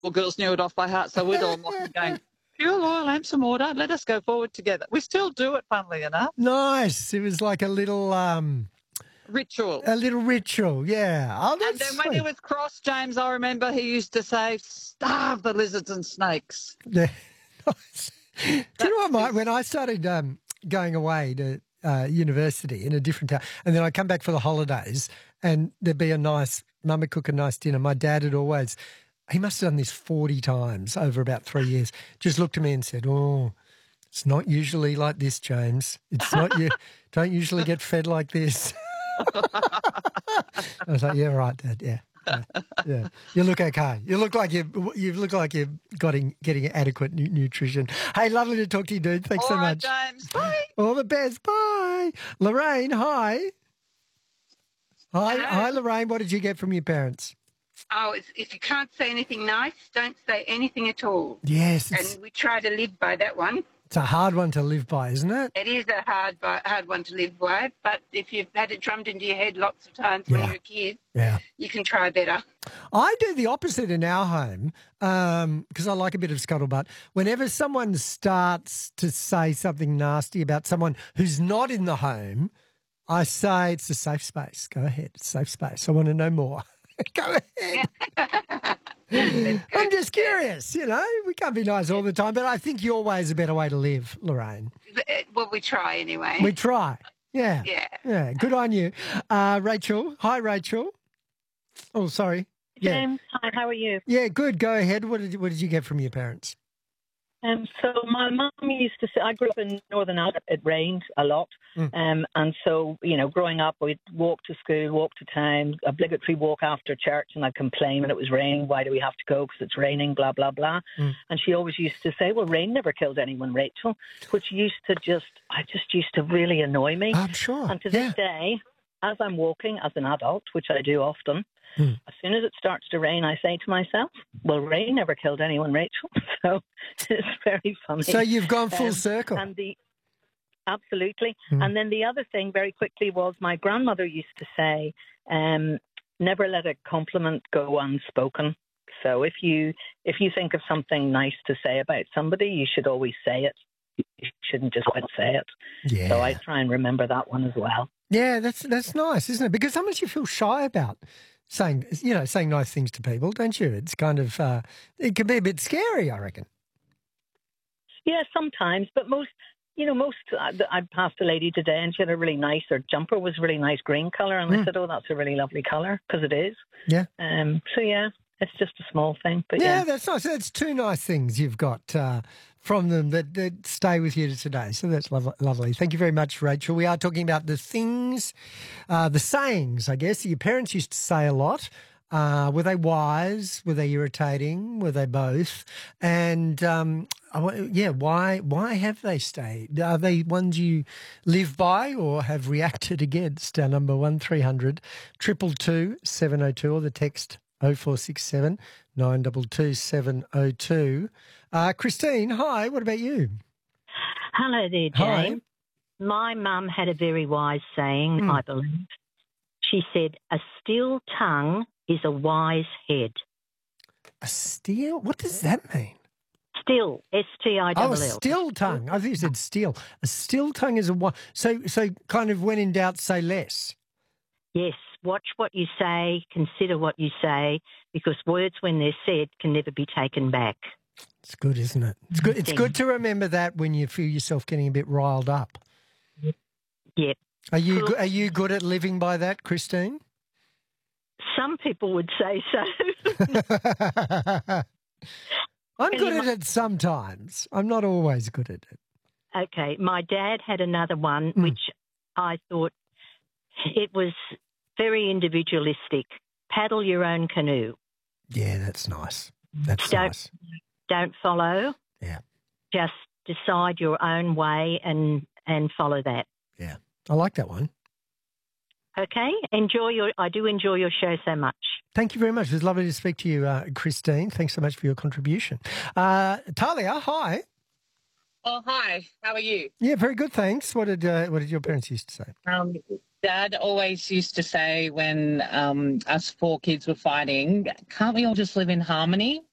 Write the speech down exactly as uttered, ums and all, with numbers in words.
Well, girls knew it off by heart, so we'd all mock them going, fuel, oil and some water, let us go forward together. We still do it, funnily enough. Nice. It was like a little... um Ritual. A little ritual, yeah. Oh, that's And then sweet. when he was cross, James, I remember he used to say, starve the lizards and snakes. Yeah. Nice. Do you know what, Mike? When I started um, going away to uh, university in a different town, and then I come back for the holidays, and there'd be a nice, mum would cook a nice dinner. My dad had always, he must have done this forty times over about three years, just looked at me and said, oh, it's not usually like this, James. It's not, you don't usually get fed like this. I was like, yeah, right, Dad, yeah. Yeah, yeah. You look okay. You look like you you look like you're getting getting adequate nu- nutrition. Hey, lovely to talk to you, dude. Thanks All so right, much. James. Bye. All the best. Bye. Lorraine, hi. Hi, Hello. hi, Lorraine. What did you get from your parents? Oh, it's, if you can't say anything nice, don't say anything at all. Yes, it's, And we try to live by that one. it's a hard one to live by, isn't it? It is a hard, bi- hard one to live by, but if you've had it drummed into your head lots of times when Yeah. you're a kid, Yeah. you can try better. I do the opposite in our home because I like a bit of scuttlebutt. Whenever someone starts to say something nasty about someone who's not in the home, I say it's a safe space. Go ahead. It's a safe space. I want to know more. Go ahead. I'm just curious, you know. We can't be nice all the time, but I think your way is a better way to live, Lorraine. Well, we try anyway. We try. Yeah. Yeah. Yeah. Good on you. Uh, Rachel. Hi, Rachel. Oh, sorry. Yeah. James, hi, how are you? Yeah, good. Go ahead. What did you, what did you get from your parents? Um, so my mum used to say, I grew up in Northern Ireland, it rained a lot. Mm. Um, and so, you know, growing up, we'd walk to school, walk to town, obligatory walk after church, and I'd complain when it was raining, why do we have to go? Because it's raining, blah, blah, blah. Mm. And she always used to say, well, rain never killed anyone, Rachel, which used to just, I just used to really annoy me. I'm sure. And to yeah. this day, as I'm walking as an adult, which I do often, Mm. as soon as it starts to rain, I say to myself, well, rain never killed anyone, Rachel. So it's very funny. So you've gone full Um, circle. And the Absolutely. Mm. And then the other thing very quickly was my grandmother used to say, um, never let a compliment go unspoken. So if you if you think of something nice to say about somebody, you should always say it. You shouldn't just quite say it. Yeah. So I try and remember that one as well. Yeah, that's that's nice, isn't it? Because sometimes you feel shy about saying, you know, saying nice things to people, don't you? It's kind of, uh, it can be a bit scary, I reckon. Yeah, sometimes, but most, you know, most, I, I passed a lady today and she had a really nice, her jumper was really nice green colour. And Mm. I said, oh, that's a really lovely colour, because it is. Yeah. Um. So, yeah, it's just a small thing. But Yeah, yeah. that's nice. That's two nice things you've got uh, from them that, that stay with you today. So that's lo- lovely. Thank you very much, Rachel. We are talking about the things, uh, the sayings, I guess, that your parents used to say a lot. Uh, were they wise? Were they irritating? Were they both? And um, I wa- yeah, why why have they stayed? Are they ones you live by or have reacted against? Our number one three hundred triple two seven oh two or the text oh four six seven nine two two seven oh two. Uh, Christine, hi. What about you? Hello there, Hi. Jane. My mum had a very wise saying, Hmm. I believe. She said, a still tongue is a wise head. A steel? What does that mean? Still, S T I Oh, L a L. still tongue. I think you said steel. A still tongue is a one. So, so kind of when in doubt, say less. Yes, watch what you say, consider what you say, because words, when they're said, can never be taken back. It's good, isn't it? It's good. It's good to remember that when you feel yourself getting a bit riled up. Yep. Are you go- are you good at living by that, Christine? Some people would say so. I'm Can good you at it sometimes. I'm not always good at it. Okay, my dad had another one, Mm. which I thought it was very individualistic. Paddle your own canoe. Yeah, that's nice. That's Don't- nice. Don't follow. Yeah. Just decide your own way and, and follow that. Yeah, I like that one. Okay? Enjoy your, I do enjoy your show so much. Thank you very much. It was lovely to speak to you, uh, Christine. Thanks so much for your contribution. Uh, Talia, hi. Oh, hi. How are you? Yeah, very good, thanks. What did uh, what did your parents used to say? Um, Dad always used to say when um, us four kids were fighting, can't we all just live in harmony?